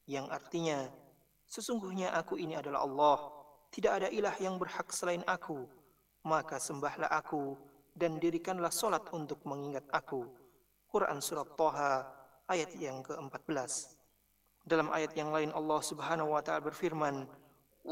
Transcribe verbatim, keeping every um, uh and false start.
yang artinya, sesungguhnya aku ini adalah Allah, tidak ada ilah yang berhak selain aku, maka sembahlah aku dan dirikanlah solat untuk mengingat aku. Quran Surat Toha ayat yang keempat belas. Dalam ayat yang lain Allah subhanahu wa ta'ala berfirman,